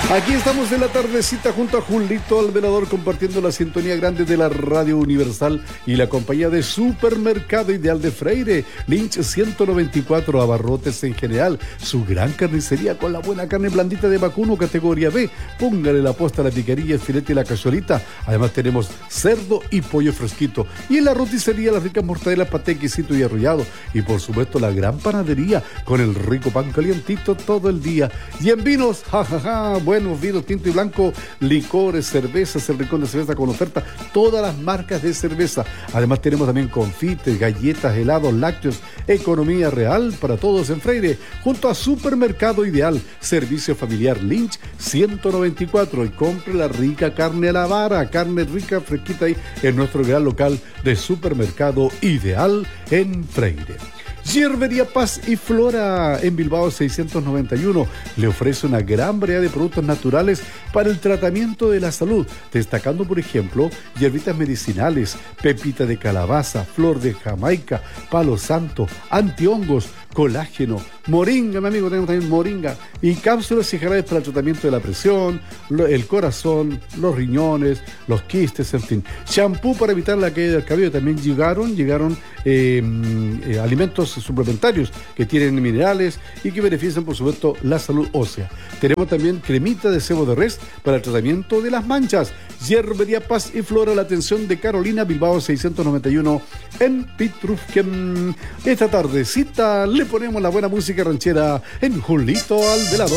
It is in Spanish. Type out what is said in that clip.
Aquí estamos en la tardecita junto a Julito Alvelador compartiendo la sintonía grande de la Radio Universal y la compañía de Supermercado Ideal de Freire, Lynch 194, abarrotes en general, su gran carnicería con la buena carne blandita de vacuno categoría B. Póngale la posta a la picarilla, el filete y la cazuelita. Además tenemos cerdo y pollo fresquito. Y en la roticería las ricas mortadelas, paté, quesito y arrollado. Y por supuesto la gran panadería con el rico pan calientito todo el día. Y en vinos, jajaja, buenos vinos, tinto y blanco, licores, cervezas, el rincón de cerveza con oferta, todas las marcas de cerveza. Además tenemos también confites, galletas, helados, lácteos, economía real para todos en Freire, junto a Supermercado Ideal, servicio familiar Lynch 194, y compre la rica carne a la vara, carne rica, fresquita ahí en nuestro gran local de Supermercado Ideal en Freire. Hierbería Paz y Flora en Bilbao 691 le ofrece una gran variedad de productos naturales para el tratamiento de la salud, destacando por ejemplo hierbitas medicinales, pepita de calabaza, flor de Jamaica, palo santo, antihongos, colágeno, moringa, mi amigo, tenemos también moringa, y cápsulas y jarabes para el tratamiento de la presión, el corazón, los riñones, los quistes, en fin. Shampoo para evitar la caída del cabello. También llegaron alimentos suplementarios que tienen minerales y que benefician, por supuesto, la salud ósea. Tenemos también cremita de sebo de res para el tratamiento de las manchas. Hierbería Paz y Flora, la atención de Carolina, Bilbao 691 en Pitrufquén. Esta tardecita le ponemos la buena música ranchera en Julito Alvelador.